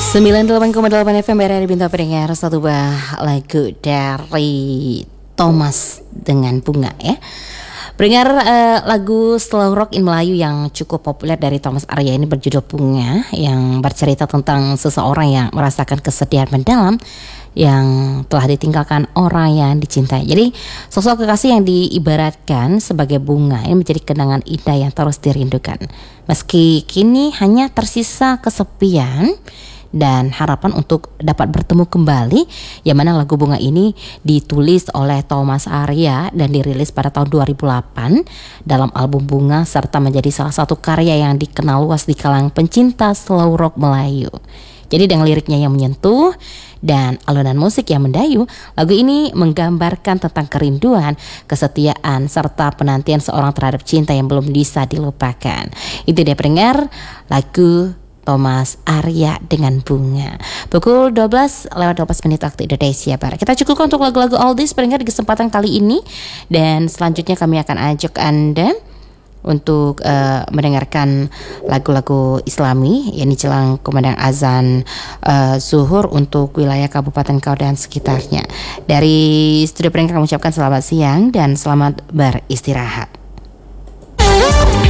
98,8 FM BRRI Bintang Pendengar. Satu buah lagu dari Thomas dengan Bunga ya. Pendengar, lagu Slow Rock in Melayu yang cukup populer dari Thomas Arya ini berjudul Bunga, yang bercerita tentang seseorang yang merasakan kesedihan mendalam yang telah ditinggalkan orang yang dicintai. Jadi sosok kekasih yang diibaratkan sebagai bunga ini menjadi kenangan indah yang terus dirindukan. Meski kini hanya tersisa kesepian dan harapan untuk dapat bertemu kembali, yang mana lagu Bunga ini ditulis oleh Thomas Arya dan dirilis pada tahun 2008 dalam album Bunga, serta menjadi salah satu karya yang dikenal luas di kalangan pencinta slow rock Melayu. Jadi dengan liriknya yang menyentuh dan alunan musik yang mendayu, lagu ini menggambarkan tentang kerinduan, kesetiaan, serta penantian seorang terhadap cinta yang belum bisa dilupakan. Itu dia pendengar, lagu Thomas Arya dengan Bunga. Pukul 12:12 waktu Indonesia Barat. Kita cukupkan untuk lagu-lagu oldies pendengar di kesempatan kali ini. Dan selanjutnya kami akan ajak Anda untuk mendengarkan lagu-lagu Islami yang jelang kumandang azan zuhur untuk wilayah Kabupaten Kau dan sekitarnya. Dari studio pendengar kami ucapkan selamat siang dan selamat beristirahat.